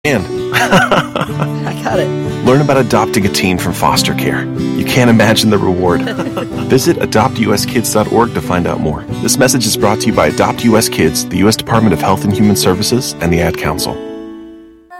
And I got it. learn about adopting a teen from foster care. You can't imagine the reward. Visit adoptuskids.org to find out more. This message is brought to you by Adopt US Kids, the U.S. Department of Health and Human Services, and the Ad Council.